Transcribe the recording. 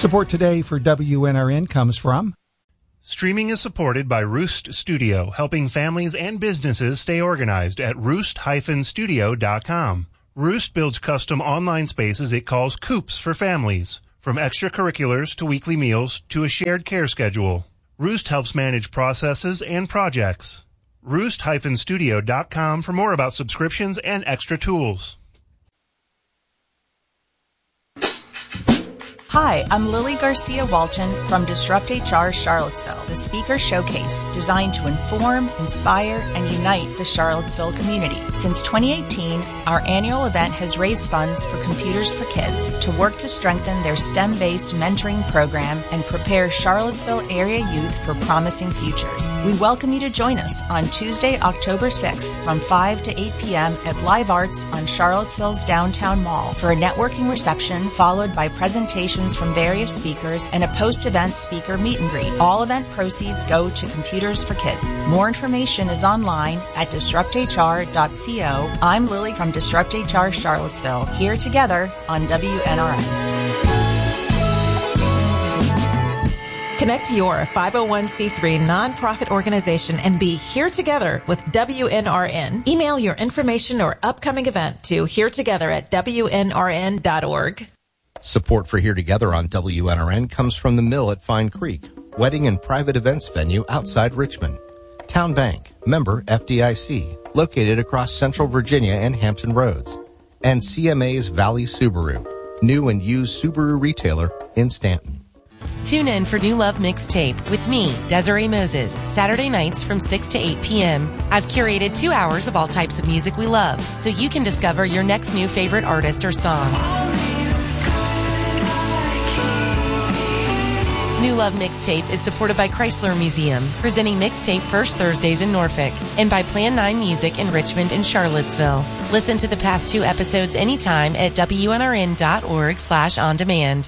Support today for WNRN comes from Streaming is supported by Roost Studio, helping families and businesses stay organized at roost-studio.com. Roost builds custom online spaces it calls coops for families, from extracurriculars to weekly meals to a shared care schedule. Roost helps manage processes and projects. Roost-studio.com for more about subscriptions and extra tools. Hi, I'm Lily Garcia Walton from Disrupt HR Charlottesville, the speaker showcase designed to inform, inspire, and unite the Charlottesville community. Since 2018, our annual event has raised funds for Computers for Kids to work to strengthen their STEM-based mentoring program and prepare Charlottesville area youth for promising futures. We welcome you to join us on Tuesday, October 6th from 5 to 8 p.m. at Live Arts on Charlottesville's downtown mall for a networking reception followed by presentations from various speakers and a post-event speaker meet and greet. All event proceeds go to Computers for Kids. More information is online at disrupthr.co. I'm Lily from Disrupt HR Charlottesville, here together on WNRN. Connect your 501c3 nonprofit organization and be here together with WNRN. Email your information or upcoming event to heretogether@wnrn.org. Support for Here Together on WNRN comes from the Mill at Fine Creek, wedding and private events venue outside Richmond. Town Bank, member FDIC, located across Central Virginia and Hampton Roads. And CMA's Valley Subaru, new and used Subaru retailer in Stanton. Tune in for New Love Mixtape with me, Desiree Moses, Saturday nights from 6 to 8 p.m. I've curated 2 hours of all types of music we love, so you can discover your next new favorite artist or song. New Love Mixtape is supported by Chrysler Museum, presenting Mixtape First Thursdays in Norfolk, and by Plan 9 Music in Richmond and Charlottesville. Listen to the past 2 episodes anytime at WNRN.org/on-demand.